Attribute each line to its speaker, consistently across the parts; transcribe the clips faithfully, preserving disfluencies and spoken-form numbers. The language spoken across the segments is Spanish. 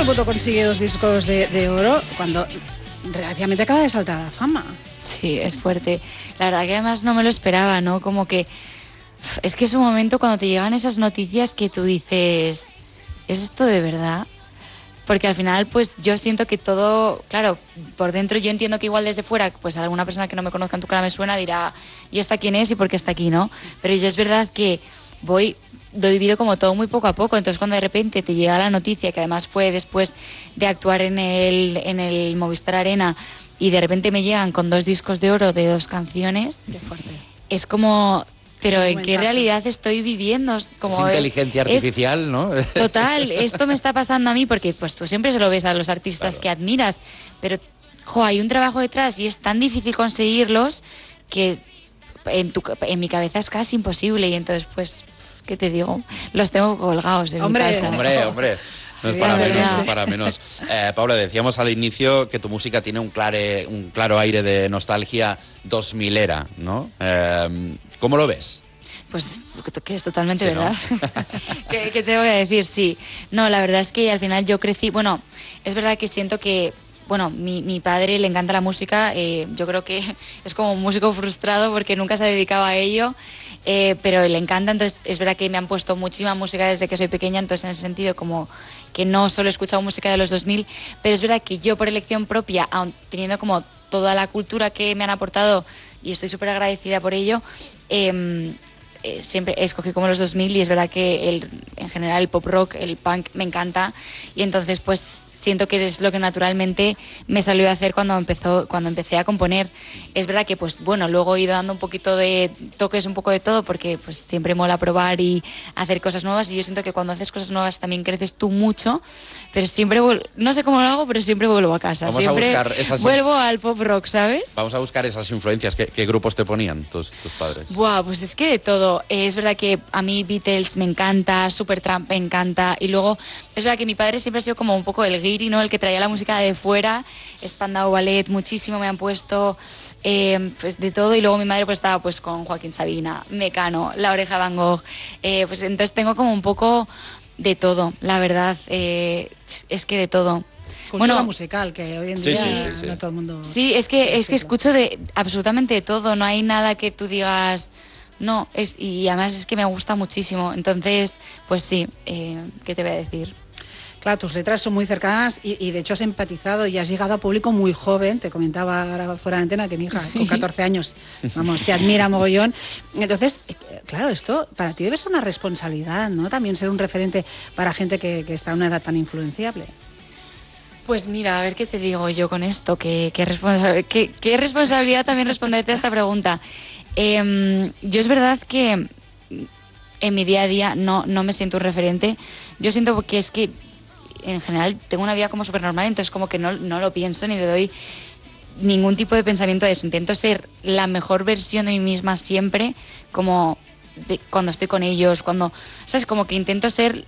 Speaker 1: el mundo consigue dos discos de, de oro cuando relativamente acaba de saltar a la fama?
Speaker 2: Sí, es fuerte. La verdad que además no me lo esperaba, ¿no? Como que... Es que es un momento cuando te llegan esas noticias que tú dices, ¿es esto de verdad? Porque al final, pues yo siento que todo, claro, por dentro yo entiendo que igual desde fuera, pues alguna persona que no me conozca en tu cara me suena, dirá, ¿y esta quién es y por qué está aquí, no? Pero yo es verdad que voy, lo he vivido como todo muy poco a poco, entonces cuando de repente te llega la noticia, que además fue después de actuar en el, en el Movistar Arena, y de repente me llegan con dos discos de oro de dos canciones,
Speaker 1: Qué fuerte.
Speaker 2: es como... Pero
Speaker 1: Un
Speaker 2: ¿en qué
Speaker 1: momentazo.
Speaker 2: realidad estoy viviendo? Como
Speaker 3: es inteligencia
Speaker 2: es,
Speaker 3: artificial, ¿no?
Speaker 2: Total, esto me está pasando a mí porque pues tú siempre se lo ves a los artistas
Speaker 3: Claro.
Speaker 2: que admiras, pero jo, hay un trabajo detrás y es tan difícil conseguirlos que en, tu, en mi cabeza es casi imposible y entonces pues, ¿qué te digo? Los tengo colgados en
Speaker 1: Hombre,
Speaker 2: mi casa.
Speaker 3: Hombre, hombre. No es para
Speaker 2: Ya,
Speaker 3: menos,
Speaker 2: verdad.
Speaker 3: no es para menos. Eh, Paula, decíamos al inicio que tu música tiene un, clare, un claro aire de nostalgia dos milera, ¿no? Eh, ¿Cómo lo ves?
Speaker 2: Pues que es totalmente
Speaker 3: Sí, ¿no?
Speaker 2: verdad. ¿Qué, ¿Qué te voy a decir? Sí. No, la verdad es que al final yo crecí... Bueno, es verdad que siento que... Bueno, mi, mi padre le encanta la música. Eh, yo creo que es como un músico frustrado porque nunca se ha dedicado a ello. Eh, pero le encanta, entonces es verdad que me han puesto muchísima música desde que soy pequeña, entonces en ese sentido como que no solo he escuchado música de los dos mil, pero es verdad que yo por elección propia, aun teniendo como toda la cultura que me han aportado y estoy súper agradecida por ello, eh, eh, siempre escogí como los dos mil y es verdad que el, en general el pop rock, el punk me encanta y entonces pues siento que es lo que naturalmente me salió a hacer cuando empezó cuando empecé a componer. Es verdad que pues bueno, luego he ido dando un poquito de toques, un poco de todo, porque pues siempre mola probar y hacer cosas nuevas y yo siento que cuando haces cosas nuevas también creces tú mucho, pero siempre vuel- no sé cómo lo hago, pero siempre vuelvo a casa.
Speaker 3: Vamos a
Speaker 2: siempre
Speaker 3: buscar esas-
Speaker 2: vuelvo al pop rock, ¿sabes?
Speaker 3: Vamos a buscar esas influencias. ¿Qué, qué grupos te ponían tus, tus padres?
Speaker 2: Buah, pues es que de todo. Eh, es verdad que a mí Beatles me encanta, Supertramp me encanta. Y luego, es verdad que mi padre siempre ha sido como un poco el guiri, ¿no? El que traía la música de fuera. Spandau Ballet, muchísimo me han puesto eh, pues de todo. Y luego mi madre pues estaba pues con Joaquín Sabina, Mecano, La Oreja Van Gogh. Eh, pues entonces tengo como un poco de todo, la verdad. Eh, es que de todo.
Speaker 1: Cultura
Speaker 2: Bueno,
Speaker 1: musical, que hoy en
Speaker 3: Sí,
Speaker 1: día
Speaker 3: sí, sí, sí.
Speaker 1: no todo el mundo...
Speaker 2: sí, es que es que
Speaker 1: Sí.
Speaker 2: escucho de absolutamente de todo, no hay nada que tú digas no, es, y además es que me gusta muchísimo, entonces pues sí, eh, ¿qué te voy a decir?
Speaker 1: Claro, tus letras son muy cercanas y, y de hecho has empatizado y has llegado a público muy joven. Te comentaba ahora fuera de antena que mi hija con catorce años, vamos, te admira mogollón. Entonces, eh, claro, esto para ti debe ser una responsabilidad, ¿no? También ser un referente para gente que, que está a una edad tan influenciable.
Speaker 2: Pues mira, a ver qué te digo yo con esto, qué, qué, responsa- qué- qué responsabilidad también responderte a esta pregunta. Eh, yo es verdad que en mi día a día no, no me siento un referente. Yo siento que es que en general tengo una vida como súper normal, entonces como que no, no lo pienso ni le doy ningún tipo de pensamiento a eso. Intento ser la mejor versión de mí misma siempre, como de- cuando estoy con ellos, cuando, ¿sabes? Como que intento ser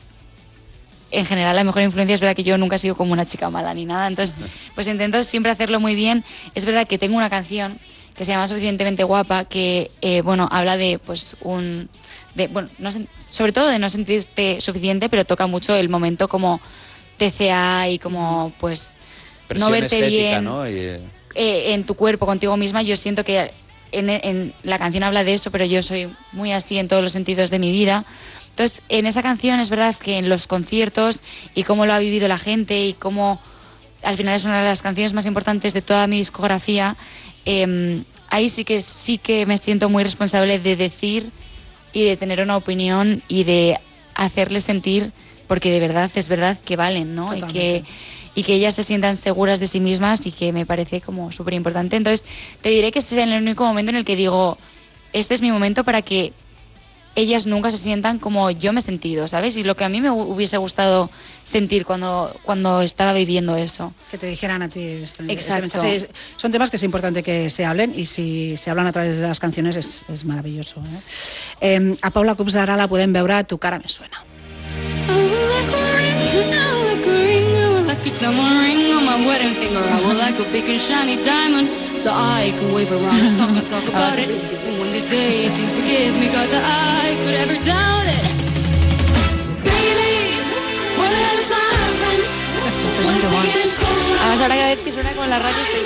Speaker 2: en general la mejor influencia. Es verdad que yo nunca he sido como una chica mala ni nada, entonces pues intento siempre hacerlo muy bien. Es verdad que tengo una canción que se llama Suficientemente Guapa, que eh, bueno, habla de pues un de, bueno, no sen- sobre todo de no sentirte suficiente, pero toca mucho el momento como T C A y como pues
Speaker 3: Presión
Speaker 2: no verte
Speaker 3: estética,
Speaker 2: bien
Speaker 3: ¿no? Y, eh,
Speaker 2: eh, en tu cuerpo, contigo misma. Yo siento que en, en la canción habla de eso, pero yo soy muy así en todos los sentidos de mi vida. Entonces, en esa canción es verdad que en los conciertos y cómo lo ha vivido la gente y cómo al final es una de las canciones más importantes de toda mi discografía, eh, ahí sí que sí que me siento muy responsable de decir y de tener una opinión y de hacerles sentir, porque de verdad es verdad que valen, ¿no? Y
Speaker 1: Totalmente.
Speaker 2: que y que ellas se sientan seguras de sí mismas y que me parece como súper importante. Entonces, te diré que ese es el único momento en el que digo, este es mi momento para que ellas nunca se sientan como yo me he sentido, ¿sabes? Y lo que a mí me hubiese gustado sentir cuando, cuando estaba viviendo eso.
Speaker 1: Que te dijeran a ti este, este
Speaker 2: Exacto.
Speaker 1: mensaje. Es- Son temas que es importante que se hablen y si se hablan a través de las canciones es, es maravilloso. Eh? Eh, a Paula Cups ara la podem veure a Tu cara me suena.
Speaker 4: I would like a ring, I would like a ring, I would like a diamond ring on my wedding finger. I would like a big and shiny diamond that I can wave around and talk and talk about it. And when the days you forgive me, God, that I could ever doubt it. Baby, what is my husband?
Speaker 1: Esto es un temón.
Speaker 2: Además, ahora cada vez que suena con la radio estoy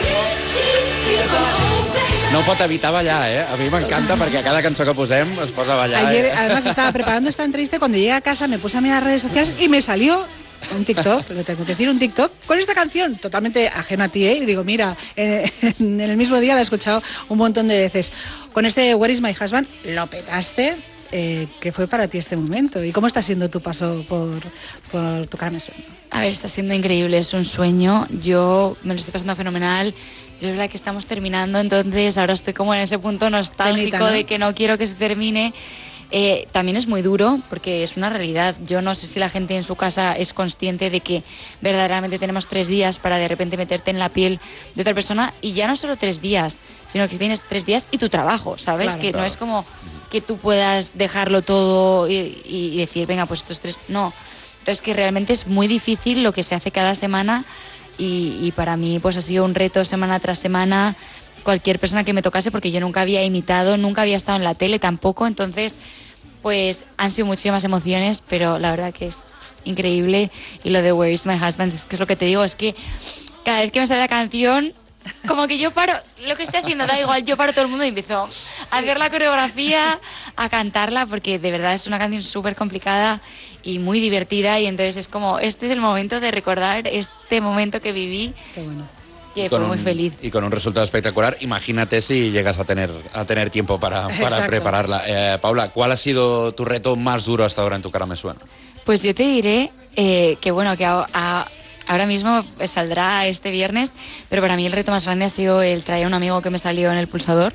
Speaker 3: No pot evitar ballar, eh? A mi m'encanta perquè a cada cançó que posem es posa a ballar.
Speaker 1: Ayer,
Speaker 3: eh?
Speaker 1: además, estaba preparando esta entrevista y cuando llegué a casa me puse a mirar redes sociales y me salió un TikTok, lo tengo que decir, un TikTok con esta canción, totalmente ajena a ti, ¿eh? Y digo, mira, eh, en el mismo día la he escuchado un montón de veces. Con este Where is my husband lo petaste. Eh, ¿Qué fue para ti este momento? ¿Y cómo está siendo tu paso por, por tu Cara Me Sueño?
Speaker 2: A ver, está siendo increíble, es un sueño. Yo me lo estoy pasando fenomenal. Es verdad que estamos terminando, entonces ahora estoy como en ese punto nostálgico
Speaker 1: Penita, ¿no?
Speaker 2: de que no quiero que se termine. Eh, también es muy duro porque es una realidad. Yo no sé si la gente en su casa es consciente de que verdaderamente tenemos tres días para de repente meterte en la piel de otra persona, y ya no solo tres días, sino que tienes tres días y tu trabajo, ¿sabes?
Speaker 1: Claro,
Speaker 2: que
Speaker 3: claro.
Speaker 2: no es como que tú puedas dejarlo todo y, y decir, venga, pues estos tres... No. Entonces que realmente es muy difícil lo que se hace cada semana, y, y para mí pues ha sido un reto semana tras semana, cualquier persona que me tocase, porque yo nunca había imitado, nunca había estado en la tele tampoco, entonces pues han sido muchísimas emociones, pero la verdad que es increíble. Y lo de Where is my husband, es que es lo que te digo, es que cada vez que me sale la canción, como que yo paro, lo que estoy haciendo da igual, yo paro todo el mundo y empiezo a hacer la coreografía, a cantarla, porque de verdad es una canción súper complicada y muy divertida, y entonces es como, este es el momento de recordar este momento que viví,
Speaker 1: Qué bueno.
Speaker 2: que
Speaker 3: Y
Speaker 2: fue
Speaker 3: con
Speaker 2: muy
Speaker 3: un-
Speaker 2: feliz.
Speaker 3: Y con un resultado espectacular. Imagínate si llegas a tener, a tener tiempo para, para
Speaker 1: Exacto.
Speaker 3: prepararla. Eh, Paula, ¿cuál ha sido tu reto más duro hasta ahora en Tu Cara Me Suena?
Speaker 2: Pues yo te diré eh, que bueno, que a- a- ahora mismo saldrá este viernes, pero para mí el reto más grande ha sido el traer a un amigo que me salió en El Pulsador,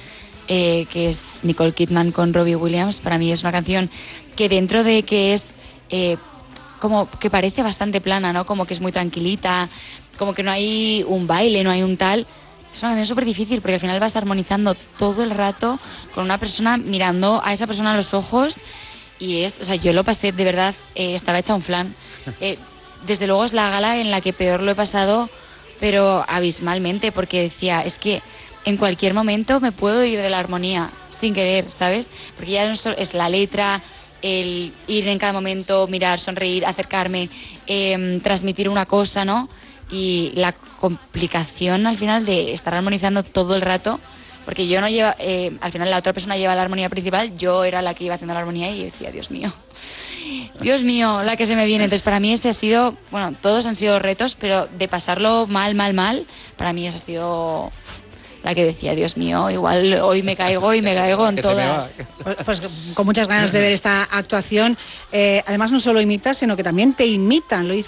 Speaker 2: eh, que es Nicole Kidman con Robbie Williams. Para mí es una canción que, dentro de que es eh, como que parece bastante plana, ¿no? Como que es muy tranquilita, como que no hay un baile, no hay un tal. Es una canción súper difícil porque al final vas armonizando todo el rato con una persona, mirando a esa persona a los ojos, y es, o sea, yo lo pasé, de verdad, eh, estaba hecha un flan. Eh, desde luego es la gala en la que peor lo he pasado, pero abismalmente, porque decía, es que en cualquier momento me puedo ir de la armonía sin querer, ¿sabes? Porque ya no solo es la letra, el ir en cada momento, mirar, sonreír, acercarme, eh, transmitir una cosa, ¿no? Y la complicación al final de estar armonizando todo el rato, porque yo no lleva, eh, al final la otra persona lleva la armonía principal, yo era la que iba haciendo la armonía, y yo decía, Dios mío, Dios mío, la que se me viene. Entonces para mí ese ha sido, bueno, todos han sido retos, pero de pasarlo mal, mal, mal, para mí esa ha sido la que decía, Dios mío, igual hoy me caigo y me caigo en
Speaker 3: Que se me va.
Speaker 2: todas.
Speaker 1: Pues, pues con muchas ganas de ver esta actuación. Eh, además, no solo imitas, sino que también te imitan. Lo hizo